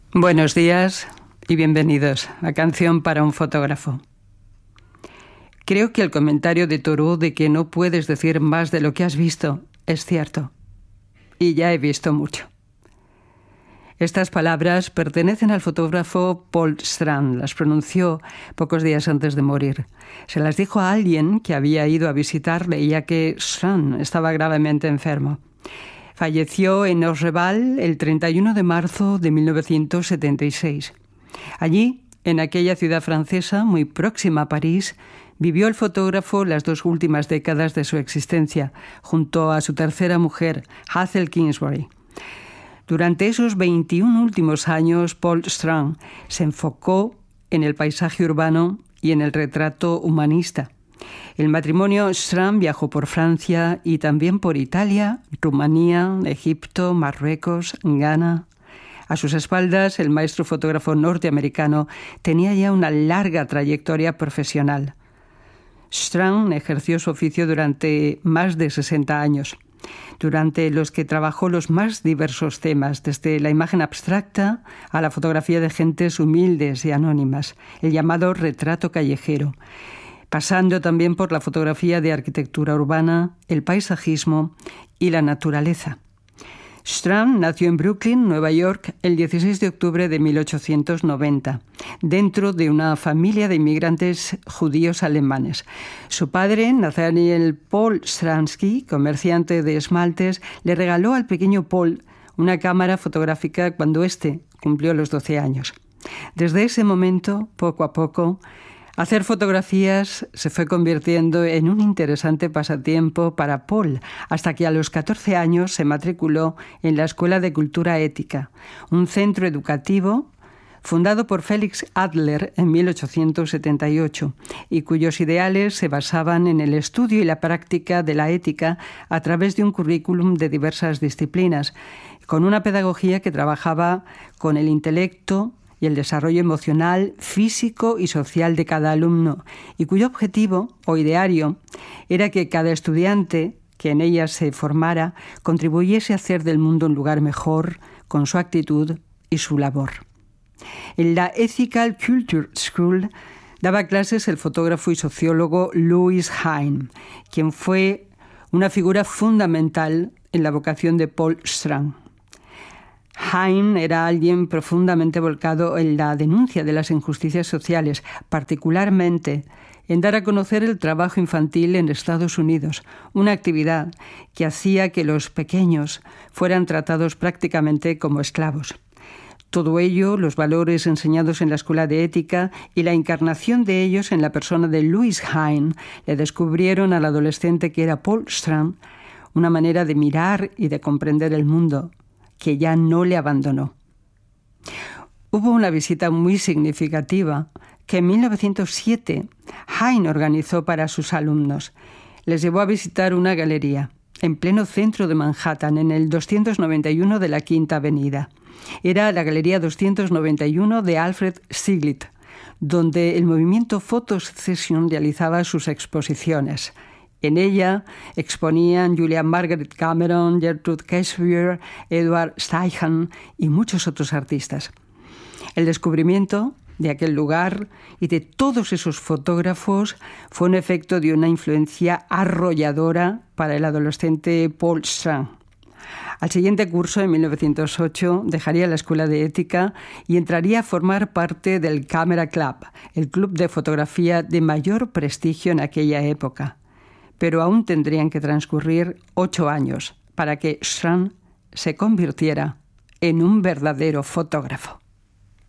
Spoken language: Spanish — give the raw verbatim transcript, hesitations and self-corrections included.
Buenos días y bienvenidos a Canción para un fotógrafo. Creo que el comentario de Thoreau de que no puedes decir más de lo que has visto es cierto. Y ya he visto mucho. Estas palabras pertenecen al fotógrafo Paul Strand. Las pronunció pocos días antes de morir. Se las dijo a alguien que había ido a visitarle, ya que Strand estaba gravemente enfermo. Falleció en Osreval el treinta y uno de marzo de mil novecientos setenta y seis. Allí, en aquella ciudad francesa muy próxima a París, vivió el fotógrafo las dos últimas décadas de su existencia, junto a su tercera mujer, Hazel Kingsbury. Durante esos veintiún últimos años, Paul Strand se enfocó en el paisaje urbano y en el retrato humanista. El matrimonio Strand viajó por Francia y también por Italia, Rumanía, Egipto, Marruecos, Ghana. A sus espaldas, el maestro fotógrafo norteamericano tenía ya una larga trayectoria profesional. Strand ejerció su oficio durante más de sesenta años, durante los que trabajó los más diversos temas, desde la imagen abstracta a la fotografía de gentes humildes y anónimas, el llamado retrato callejero, pasando también por la fotografía de arquitectura urbana, el paisajismo y la naturaleza. Strand nació en Brooklyn, Nueva York, el dieciséis de octubre de mil ochocientos noventa, dentro de una familia de inmigrantes judíos alemanes. Su padre, Nathaniel Paul Stransky, comerciante de esmaltes, le regaló al pequeño Paul una cámara fotográfica cuando éste cumplió los doce años. Desde ese momento, poco a poco, hacer fotografías se fue convirtiendo en un interesante pasatiempo para Paul, hasta que a los catorce años se matriculó en la Escuela de Cultura Ética, un centro educativo fundado por Felix Adler en mil ochocientos setenta y ocho, y cuyos ideales se basaban en el estudio y la práctica de la ética a través de un currículum de diversas disciplinas, con una pedagogía que trabajaba con el intelecto y el desarrollo emocional, físico y social de cada alumno, y cuyo objetivo o ideario era que cada estudiante que en ella se formara contribuyese a hacer del mundo un lugar mejor con su actitud y su labor. En la Ethical Culture School daba clases el fotógrafo y sociólogo Louis Hine, quien fue una figura fundamental en la vocación de Paul Strand. Hine era alguien profundamente volcado en la denuncia de las injusticias sociales, particularmente en dar a conocer el trabajo infantil en Estados Unidos, una actividad que hacía que los pequeños fueran tratados prácticamente como esclavos. Todo ello, los valores enseñados en la Escuela de Ética y la encarnación de ellos en la persona de Louis Hine, le descubrieron al adolescente que era Paul Strand una manera de mirar y de comprender el mundo que ya no le abandonó. Hubo una visita muy significativa que en mil novecientos siete Hine organizó para sus alumnos. Les llevó a visitar una galería en pleno centro de Manhattan, en el doscientos noventa y uno de la Quinta Avenida. Era la Galería doscientos noventa y uno de Alfred Stieglitz, donde el movimiento Photo Secession realizaba sus exposiciones. En ella exponían Julia Margaret Cameron, Gertrude Kessler, Edward Steichen y muchos otros artistas. El descubrimiento de aquel lugar y de todos esos fotógrafos fue un efecto de una influencia arrolladora para el adolescente Paul Strand. Al siguiente curso, en mil novecientos ocho, dejaría la Escuela de Ética y entraría a formar parte del Camera Club, el club de fotografía de mayor prestigio en aquella época. Pero aún tendrían que transcurrir ocho años para que Strand se convirtiera en un verdadero fotógrafo.